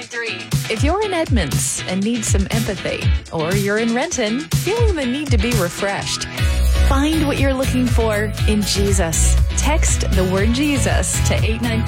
101.3. If you're in Edmonds and need some empathy, or you're in Renton feeling the need to be refreshed, find what you're looking for in Jesus. Text the word Jesus to 895.